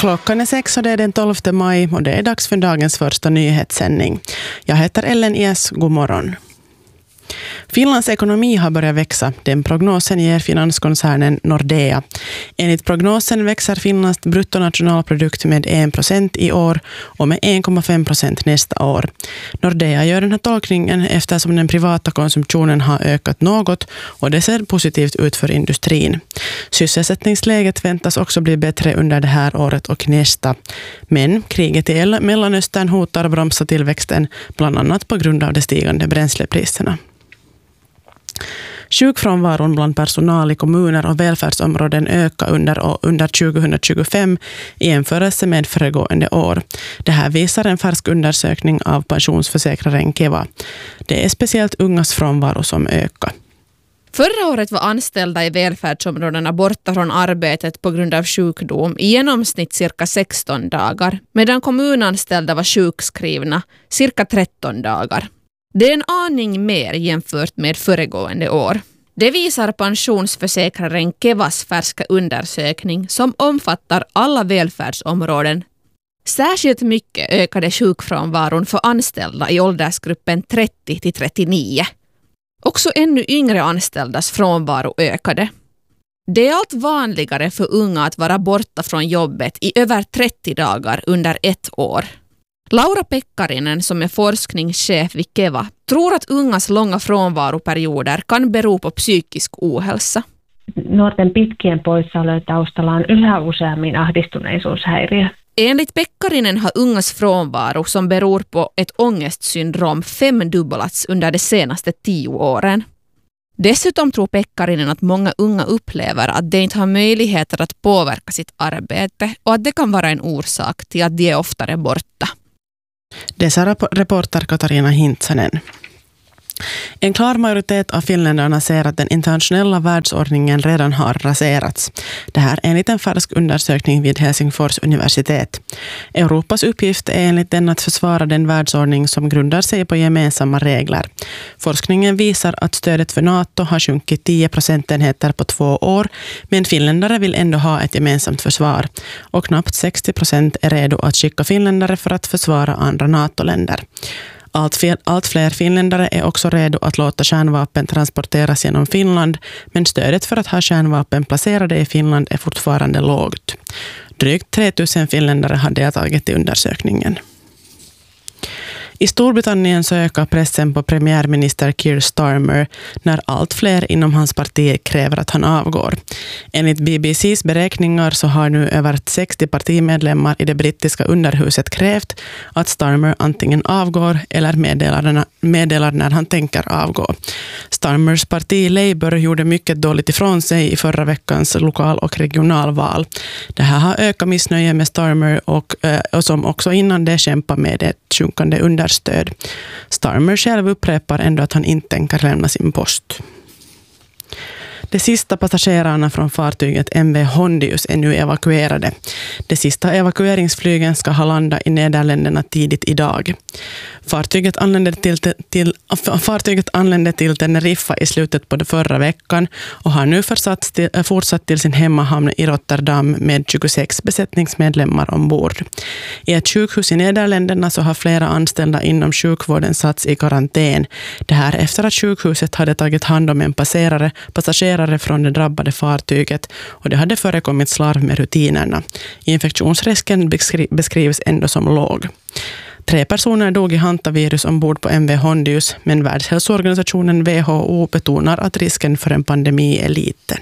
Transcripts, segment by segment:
Klockan är 6 och det är den 12 maj och det är dags för dagens första nyhetssändning. Jag heter Ellen Ies, god morgon. Finlands ekonomi har börjat växa. Den prognosen ger finanskoncernen Nordea. Enligt prognosen växer Finlands bruttonationalprodukt med 1% i år och med 1,5% nästa år. Nordea gör den här tolkningen eftersom den privata konsumtionen har ökat något och det ser positivt ut för industrin. Sysselsättningsläget väntas också bli bättre under det här året och nästa. Men kriget i Mellanöstern hotar bromsa tillväxten bland annat på grund av de stigande bränslepriserna. Sjukfrånvaron bland personal i kommuner och välfärdsområden ökar under 2025 i jämförelse med föregående år. Det här visar en färsk undersökning av pensionsförsäkraren Keva. Det är speciellt ungas frånvaro som ökar. Förra året var anställda i välfärdsområdena borta från arbetet på grund av sjukdom i genomsnitt cirka 16 dagar, medan kommunanställda var sjukskrivna cirka 13 dagar. Det är en aning mer jämfört med föregående år. Det visar pensionsförsäkraren Kevas färska undersökning som omfattar alla välfärdsområden. Särskilt mycket ökade sjukfrånvaron för anställda i åldersgruppen 30 till 39. Också ännu yngre anställdas frånvaro ökade. Det är allt vanligare för unga att vara borta från jobbet i över 30 dagar under ett år. Laura Pekkarinen, som är forskningschef vid Keva, tror att ungas långa frånvaroperioder kan bero på psykisk ohälsa. Nuorten pitkien poissaolojen taustalla on yhä useammin ahdistuneisuushäiriö. Enligt Pekkarinen har ungas frånvaro som beror på ett ångestsyndrom 5-dubblats under de senaste 10 åren. Dessutom tror Pekkarinen att många unga upplever att de inte har möjligheter att påverka sitt arbete och att det kan vara en orsak till att de är oftare borta. Det sa reporter Katarina Hintsanen. En klar majoritet av finländarna ser att den internationella världsordningen redan har raserats. Det här enligt en färsk undersökning vid Helsingfors universitet. Europas uppgift är enligt den att försvara den världsordning som grundar sig på gemensamma regler. Forskningen visar att stödet för NATO har sjunkit 10 procentenheter på 2 år, men finländare vill ändå ha ett gemensamt försvar. Och knappt 60% är redo att skicka finländare för att försvara andra NATO-länder. Allt fler finländare är också redo att låta kärnvapen transporteras genom Finland, men stödet för att ha kärnvapen placerade i Finland är fortfarande lågt. Drygt 3000 finländare har deltagit i undersökningen. I Storbritannien så ökar pressen på premiärminister Keir Starmer när allt fler inom hans parti kräver att han avgår. Enligt BBCs beräkningar så har nu över 60 partimedlemmar i det brittiska underhuset krävt att Starmer antingen avgår eller meddelar när han tänker avgå. Starmers parti Labour gjorde mycket dåligt ifrån sig i förra veckans lokal- och regionalval. Det här har ökat missnöje med Starmer och som också innan det kämpar med ett sjunkande understöd. Starmer själv upprepar ändå att han inte tänker lämna sin post. De sista passagerarna från fartyget MV Hondius är nu evakuerade. De sista evakueringsflygen ska ha landat i Nederländerna tidigt idag. Fartyget anlände till Teneriffa i slutet på det förra veckan och har nu fortsatt till sin hemmahamn i Rotterdam med 26 besättningsmedlemmar ombord. I ett sjukhus i Nederländerna så har flera anställda inom sjukvården satts i karantän. Det här efter att sjukhuset hade tagit hand om en passagerare från det drabbade fartyget och det hade förekommit slarv med rutinerna. Infektionsrisken beskrivs ändå som låg. 3 personer dog i hantavirus ombord på MV Hondius, men Världshälsoorganisationen WHO betonar att risken för en pandemi är liten.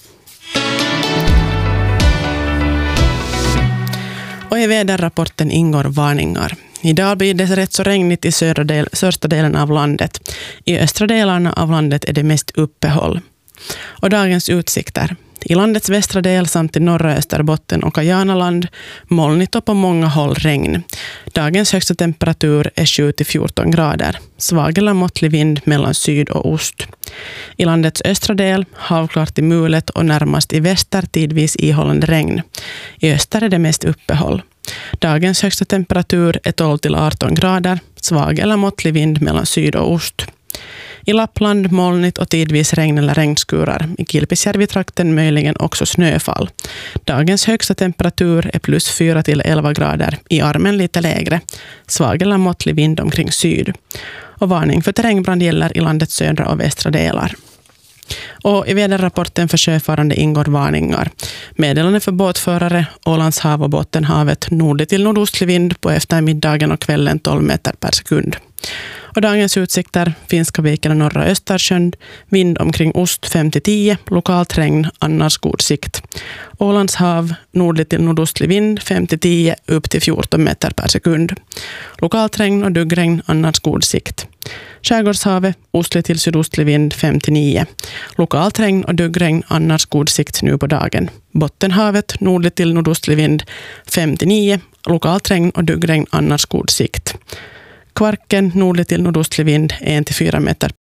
Och i väderrapporten ingår varningar. Idag blir det rätt så regnigt i största delen av landet. I östra delarna av landet är det mest uppehåll. Och dagens utsikter. I landets västra del samt i norra Österbotten och Kajanaland molnigt och på många håll regn. Dagens högsta temperatur är 7-14 grader. Svag eller måttlig vind mellan syd och ost. I landets östra del havklart i mulet och närmast i väster tidvis ihållande regn. I öster är det mest uppehåll. Dagens högsta temperatur är 12-18 grader. Svag eller måttlig vind mellan syd och ost. I Lappland molnigt och tidvis regn eller regnskurar. I Kilpisjärvi-trakten möjligen också snöfall. Dagens högsta temperatur är plus 4 till 11 grader. I armen lite lägre. Svag eller måttlig vind omkring syd. Och varning för terrängbrand gäller i landets södra och västra delar. Och i väderrapporten för sjöfarande ingår varningar. Meddelande för båtförare, Ålands hav och Bottenhavet, nordlig till nordostlig vind på eftermiddagen och kvällen 12 meter per sekund. Och dagens utsikter, Finska viken och norra Östersjön, vind omkring ost 5-10, lokalt regn, annars god sikt. Ålands hav, nordlig till nordostlig vind 5-10, upp till 14 meter per sekund. Lokalt regn och duggregn, annars god sikt. Skärgårdshavet, ostlig till sydostlig vind 5-9. Lokalt regn och duggregn, annars god sikt nu på dagen. Bottenhavet, nordlig till nordostlig vind 5-9. Lokalt regn och duggregn, annars god sikt. Kvarken, nordlig till nordostlig vind 1-4 meter